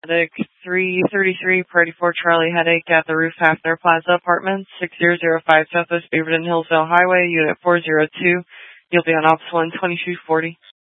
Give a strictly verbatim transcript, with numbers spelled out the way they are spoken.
Headache three thirty-three, Party four Charlie Headache at the Roof Hafner Plaza Apartments, six zero zero five Southwest Beaverton Hillsville Highway, Unit four zero two. You'll be on Ops one twenty-two forty.